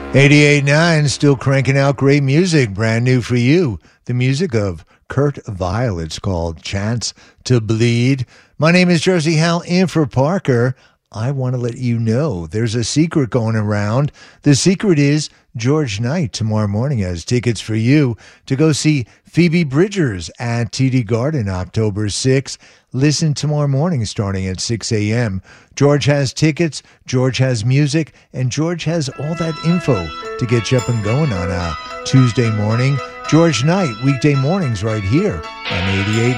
88.9, still cranking out great music, brand new for you. The music of Kurt Vile. It's called Chance to Bleed. My name is Jersey Hal, in for Parker. I want to let you know there's a secret going around. The secret is George Knight tomorrow morning has tickets for you to go see Phoebe Bridgers at TD Garden October 6th. Listen tomorrow morning starting at 6 a.m. George has tickets, George has music, and George has all that info to get you up and going on a Tuesday morning. George Knight, weekday mornings right here on 88.